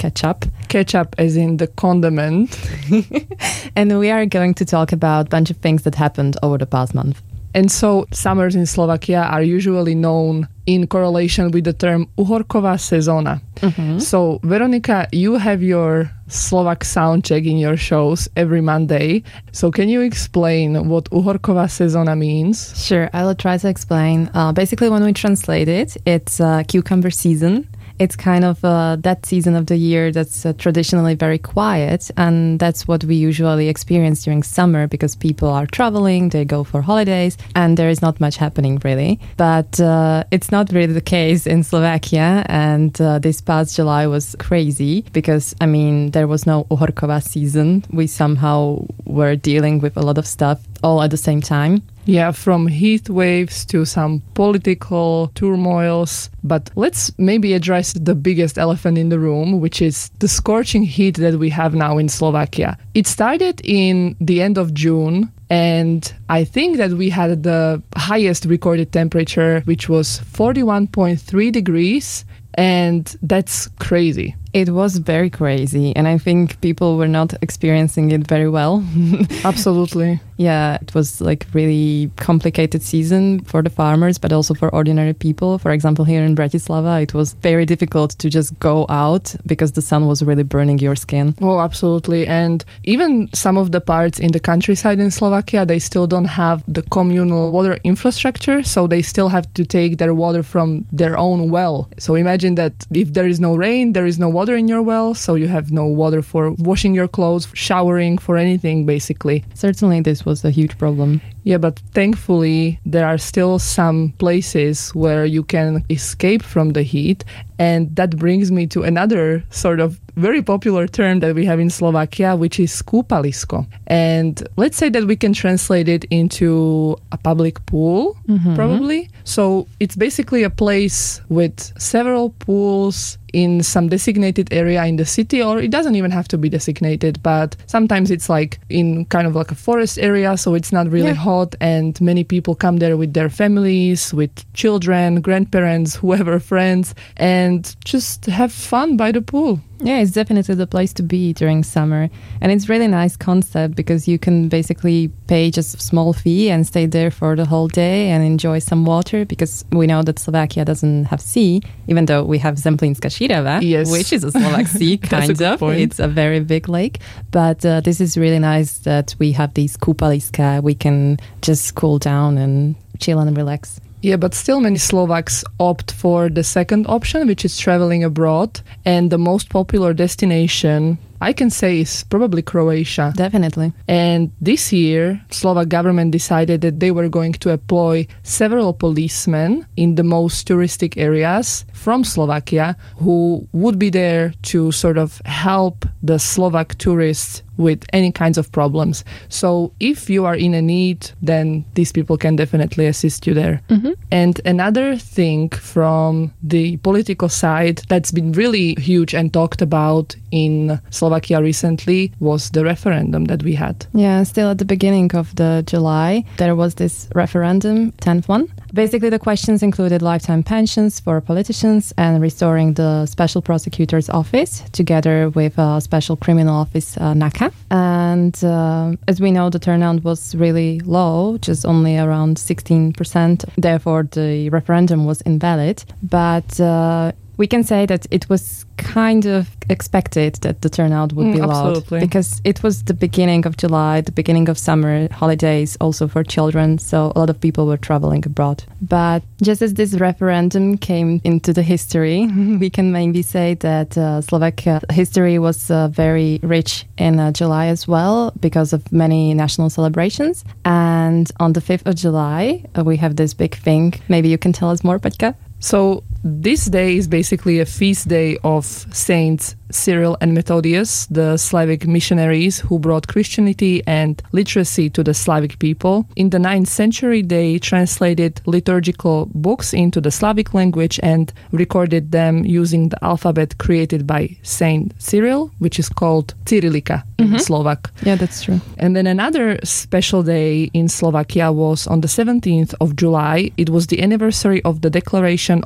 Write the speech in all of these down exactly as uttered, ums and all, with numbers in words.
ketchup. Ketchup as in the condiment. And we are going to talk about a bunch of things that happened over the past month. And so summers in Slovakia are usually known in correlation with the term Uhorková sezóna. Mm-hmm. So, Veronika, you have your Slovak sound check in your shows every Monday. So, can you explain what Uhorková sezóna means? Sure, I will try to explain. Uh, basically, when we translate it, it's uh, cucumber season. It's kind of uh, that season of the year that's uh, traditionally very quiet, and that's what we usually experience during summer because people are traveling, they go for holidays, and there is not much happening really. But uh, it's not really the case in Slovakia, and uh, this past July was crazy because, I mean, there was no Uhorková season. We somehow were dealing with a lot of stuff all at the same time. Yeah, from heat waves to some political turmoils. But let's maybe address the biggest elephant in the room, which is the scorching heat that we have now in Slovakia. It started in the end of June, and I think that we had the highest recorded temperature, which was forty-one point three degrees, and that's crazy. It was very crazy, and I think people were not experiencing it very well. Absolutely. Yeah, it was like really complicated season for the farmers, but also for ordinary people. For example, here in Bratislava, it was very difficult to just go out because the sun was really burning your skin. Oh, absolutely. And even some of the parts in the countryside in Slovakia, they still don't have the communal water infrastructure, so they still have to take their water from their own well. So imagine that if there is no rain, there is no water in your well, so you have no water for washing your clothes, showering, for anything basically. Certainly this was a huge problem. Yeah, but thankfully there are still some places where you can escape from the heat, and that brings me to another sort of very popular term that we have in Slovakia, which is kúpalisko. And let's say that we can translate it into a public pool, mm-hmm. probably. So it's basically a place with several pools in some designated area in the city, or it doesn't even have to be designated, but sometimes it's like in kind of like a forest area, so it's not really yeah. hot, and many people come there with their families, with children, grandparents, whoever, friends, and just have fun by the pool. Yeah, it's definitely the place to be during summer. And it's really nice concept because you can basically pay just a small fee and stay there for the whole day and enjoy some water, because we know that Slovakia doesn't have sea, even though we have Zemplínska Šírava, yes. which is a Slovak sea, kind of. Point. It's a very big lake. But uh, this is really nice that we have these kúpaliska. We can just cool down and chill and relax. Yeah, but still many Slovaks opt for the second option, which is traveling abroad. And the most popular destination, I can say, is probably Croatia. Definitely. And this year, Slovak government decided that they were going to employ several policemen in the most touristic areas from Slovakia who would be there to sort of help the Slovak tourists with any kinds of problems. So if you are in a need, then these people can definitely assist you there. Mm-hmm. And another thing from the political side that's been really huge and talked about in Slovakia recently was the referendum that we had. Yeah, still at the beginning of the July, there was this referendum, tenth one. Basically, the questions included lifetime pensions for politicians and restoring the Special Prosecutor's Office together with a Special Criminal Office, uh, NACA. And uh, as we know, the turnout was really low, just only around sixteen percent. Therefore, the referendum was invalid. But uh, we can say that it was kind of expected that the turnout would be mm, low, absolutely. because it was the beginning of July, the beginning of summer holidays, also for children, so a lot of people were traveling abroad. But just as this referendum came into the history, we can maybe say that uh, Slovak uh, history was uh, very rich in uh, July as well, because of many national celebrations. And on the fifth of July, uh, we have this big thing. Maybe you can tell us more, Petka? So this day is basically a feast day of Saints Cyril and Methodius, the Slavic missionaries who brought Christianity and literacy to the Slavic people. In the ninth century, they translated liturgical books into the Slavic language and recorded them using the alphabet created by Saint Cyril, which is called Cyrillica in mm-hmm. Slovak. Yeah, that's true. And then another special day in Slovakia was on the seventeenth of July. It was the anniversary of the declaration of sovereignty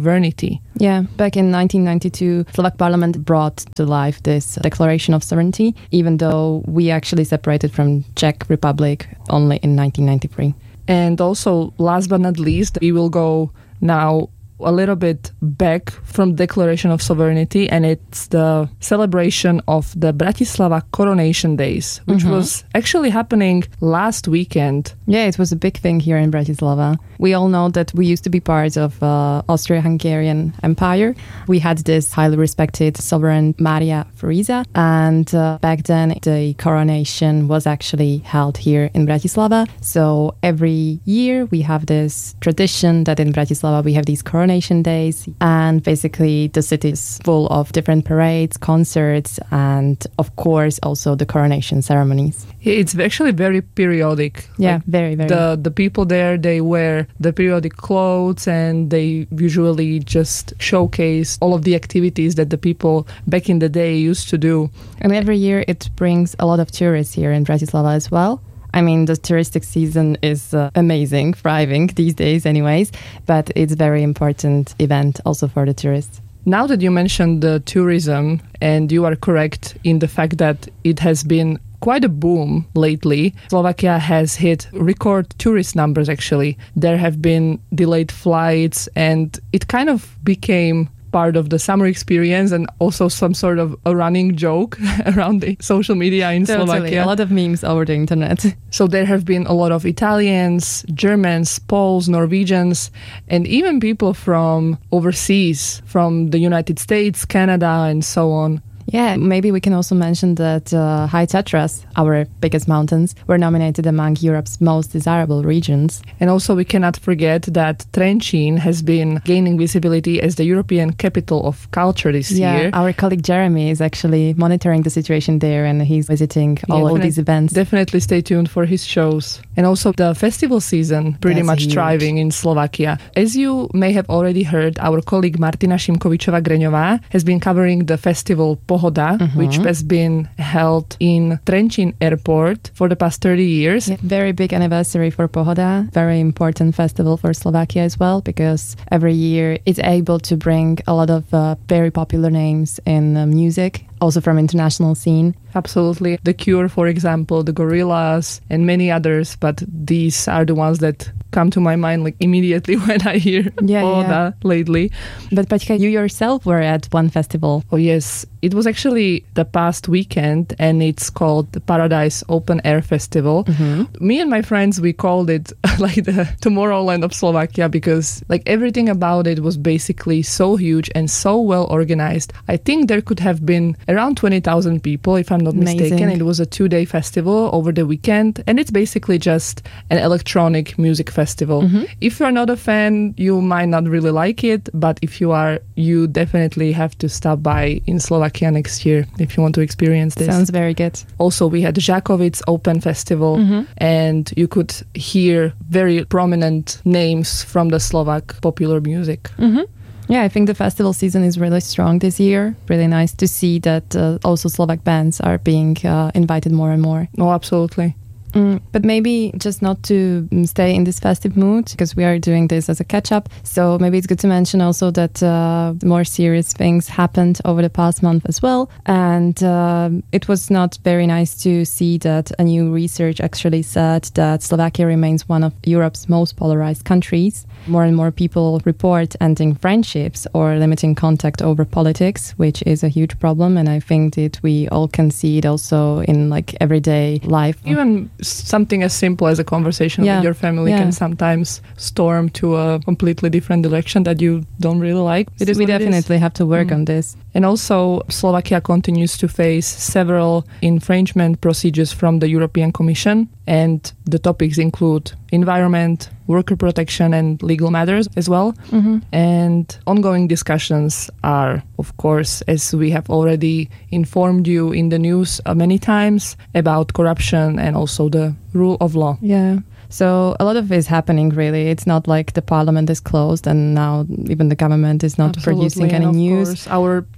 sovereignty. Yeah, back in nineteen ninety-two, Slovak parliament brought to life this declaration of sovereignty, even though we actually separated from Czech Republic only in nineteen ninety-three. And also, last but not least, we will go now a little bit back from Declaration of Sovereignty, and it's the celebration of the Bratislava Coronation Days, which mm-hmm. was actually happening last weekend. Yeah, it was a big thing here in Bratislava. We all know that we used to be part of uh, Austro-Hungarian Empire. We had this highly respected sovereign Mária Theresa, and uh, back then the coronation was actually held here in Bratislava. So every year we have this tradition that in Bratislava we have these coronation days, and basically the city is full of different parades, concerts, and of course also the coronation ceremonies. It's actually very periodic. Yeah, like very, very. The, the people there, they wear the periodic clothes, and they usually just showcase all of the activities that the people back in the day used to do. And every year it brings a lot of tourists here in Bratislava as well. I mean, the touristic season is uh, amazing, thriving these days anyways, but it's a very important event also for the tourists. Now that you mentioned the tourism, and you are correct in the fact that it has been quite a boom lately, Slovakia has hit record tourist numbers actually. There have been delayed flights, and it kind of became part of the summer experience and also some sort of a running joke around the social media in totally. Slovakia. A lot of memes over the internet. So there have been a lot of Italians, Germans, Poles, Norwegians, and even people from overseas, from the United States, Canada, and so on. Yeah, maybe we can also mention that uh, High Tatras, our biggest mountains, were nominated among Europe's most desirable regions. And also we cannot forget that Trenčín has been gaining visibility as the European capital of culture this yeah, year. Our colleague Jeremy is actually monitoring the situation there, and he's visiting yeah, all of these events. Definitely stay tuned for his shows. And also the festival season pretty That's much huge. Thriving in Slovakia. As you may have already heard, our colleague Martina Šimkovičová-Greňová has been covering the festival Pohoda, mm-hmm. which has been held in Trenčín Airport for the past thirty years. Yeah, very big anniversary for Pohoda. Very important festival for Slovakia as well, because every year it's able to bring a lot of uh, very popular names in uh, music, also from international scene. Absolutely. The Cure, for example, the Gorillaz, and many others, but these are the ones that come to my mind like immediately when I hear yeah, Pohoda yeah. lately. But Paťka, you yourself were at one festival. Oh yes, it was actually the past weekend, and it's called the Paradise Open Air Festival. Mm-hmm. Me and my friends, we called it like the Tomorrowland of Slovakia, because like everything about it was basically so huge and so well organized. I think there could have been around twenty thousand people, if I'm not Amazing. mistaken. It was a two-day festival over the weekend, and it's basically just an electronic music festival. Mm-hmm. If you're not a fan, you might not really like it, but if you are, you definitely have to stop by in Slovakia next year if you want to experience this. Sounds very good. Also, we had the Žakovic Open Festival, mm-hmm. and you could hear very prominent names from the Slovak popular music. Mm-hmm. Yeah, I think the festival season is really strong this year. Really nice to see that uh, also Slovak bands are being uh, invited more and more. Oh, absolutely. Mm, but maybe just not to stay in this festive mood, because we are doing this as a catch-up. So maybe it's good to mention also that uh, more serious things happened over the past month as well. And uh, it was not very nice to see that a new research actually said that Slovakia remains one of Europe's most polarized countries. More and more people report ending friendships or limiting contact over politics, which is a huge problem. And I think that we all can see it also in like everyday life. Even something as simple as a conversation yeah. with your family yeah. can sometimes storm to a completely different direction that you don't really like. It is we definitely have to work mm. on this. And also, Slovakia continues to face several infringement procedures from the European Commission, and the topics include environment, worker protection, and legal matters as well. Mm-hmm. And ongoing discussions are, of course, as we have already informed you in the news uh, many times, about corruption and also the rule of law. Yeah. So a lot of it is happening, really. It's not like the parliament is closed and now even the government is not Absolutely. producing any and of news. Course, our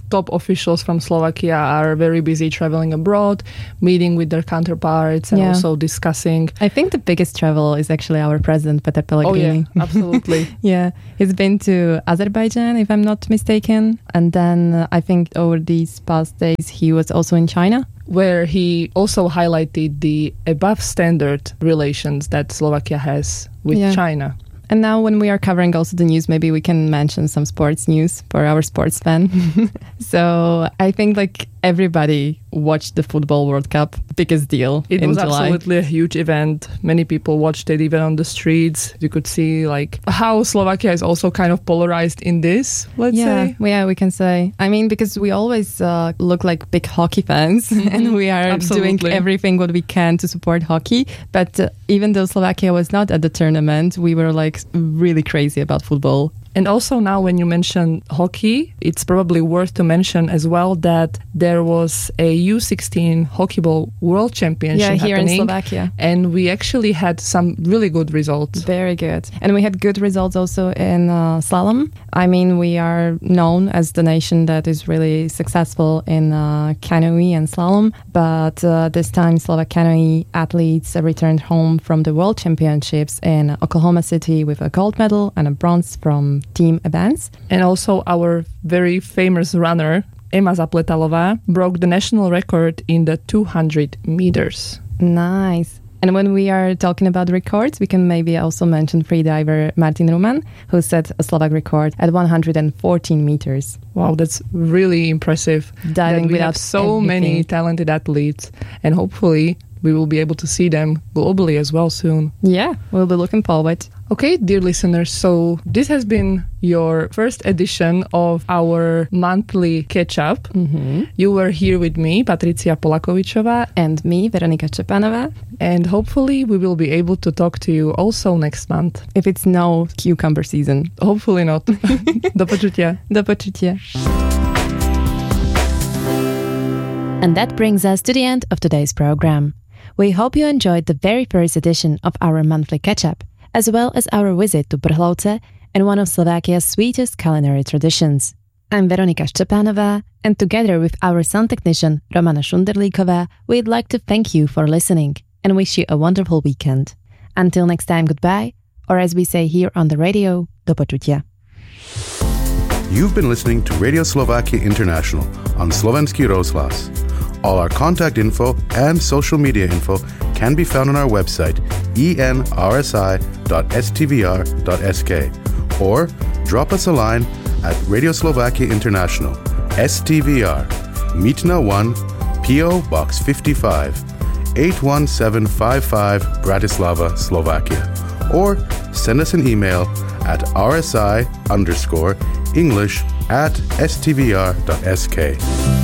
top officials from Slovakia are very busy traveling abroad, meeting with their counterparts, and Yeah. also discussing. I think the biggest travel is actually our president, Peter Pellegrini. Oh yeah, absolutely. Yeah, he's been to Azerbaijan, if I'm not mistaken. And then uh, I think over these past days, he was also in China. Where he also highlighted the above standard relations that Slovakia has with Yeah. China. And now when we are covering also the news, maybe we can mention some sports news for our sports fan. So I think like everybody watched the Football World Cup, biggest deal It in was July. absolutely a huge event. Many people watched it even on the streets. You could see like how Slovakia is also kind of polarized in this, let's Yeah, say. yeah, we can say. I mean, because we always uh, look like big hockey fans and we are Absolutely. doing everything what we can to support hockey. But uh, even though Slovakia was not at the tournament, we were like really crazy about football. And also now when you mention hockey, it's probably worth to mention as well that there was a U sixteen Hockey Ball World Championship Yeah, here happening. in Slovakia. And we actually had some really good results. Very good. And we had good results also in uh, slalom. I mean, we are known as the nation that is really successful in uh, canoe and slalom. But uh, this time, Slovak canoe athletes returned home from the World Championships in Oklahoma City with a gold medal and a bronze from team events. And also our very famous runner, Ema Zapletalová, broke the national record in the two hundred meters. Nice. And when we are talking about records, we can maybe also mention freediver Martin Ruman, who set a Slovak record at one hundred fourteen meters. Wow, that's really impressive. Diving that we without have so many anything. talented athletes, and hopefully we will be able to see them globally as well soon. Yeah, we'll be looking forward. Okay, dear listeners, so this has been your first edition of our monthly catch-up. Mm-hmm. You were here with me, Patricia Polakovičová, And me, Veronika Čepanová. and hopefully we will be able to talk to you also next month. If it's no cucumber season. Hopefully not. Do počutia. Do počutia. And that brings us to the end of today's program. We hope you enjoyed the very first edition of our monthly catch-up, as well as our visit to Brhlovce and one of Slovakia's sweetest culinary traditions. I'm Veronika Štepanová, and together with our sound technician Romana Šunderlíková, we'd like to thank you for listening and wish you a wonderful weekend. Until next time, goodbye, or as we say here on the radio, do počutia. You've been listening to Radio Slovakia International on Slovenský rozhlas. All our contact info and social media info can be found on our website e n r s i dot s t v r dot s k or drop us a line at Radio Slovakia International, S T V R, Mítna one, P O Box fifty-five, eight one seven five five, Bratislava, Slovakia. Or send us an email at rsi underscore English at s t v r dot s k.